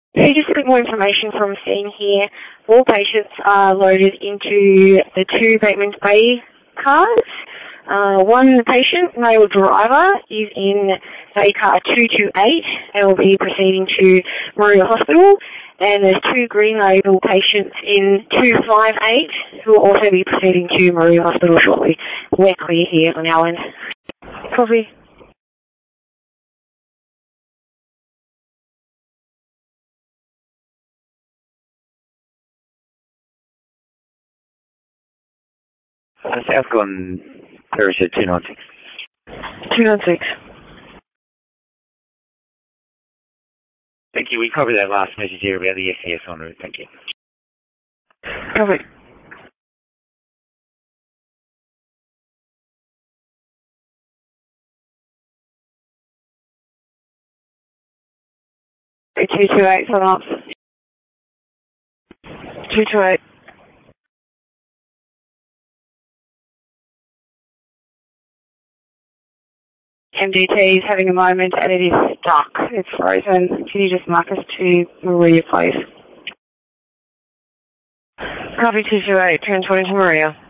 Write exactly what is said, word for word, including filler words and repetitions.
So just a bit more information from scene here. All patients are loaded into the two Bateman's Bay cars. Uh, one patient, male driver, is in bay car two two eight and will be proceeding to Moruya Hospital. And there's two green label patients in two five eight who will also be proceeding to Moruya Hospital shortly. We're clear here on our end. Copy. Uh, Southglen Perished two nine six. two nine six. Thank you. We covered that last message here about the S C S en route. Thank you. Copy. two two eight, hold up. two two eight. M D T is having a moment and it is stuck. It's frozen. Can you just mark us to Moruya, please? Copy two two eight, transporting to Moruya.